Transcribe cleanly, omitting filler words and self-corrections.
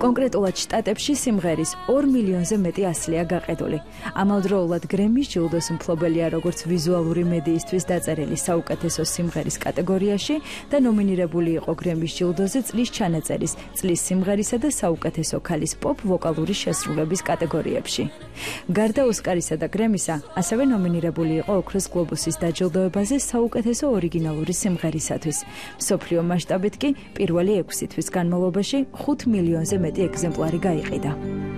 კონკრეტულად შტატებში სიმღერის 2 მილიონზე მეტი ასლია გაყიდული. ამავდროულად გრემის ჯილდოს მფლობელია როგორც ვიზუალური მედიისთვის დაწერილი საუკეთესო სიმღერის კატეგორიაში და ნომინირებული იყო გრემის ჯილდოზე წლის ჩანაწერის, წლის სიმღერისა და საუკეთესო ქალის პოპ ვოკალური შესრულების კატეგორიებში. გარდა ოსკარისა და გრემისა, ასევე ნომინირებული იყო ოქროს გლობუსის დაჯილდოებაზე საუკეთესო ორიგინალური სიმღერისათვის. მსოფლიო მასშტაბით კი პირველი 6 თვის განმავლობაში 5 მილიონზე მეტი ეგზემპლარი გაიყიდა.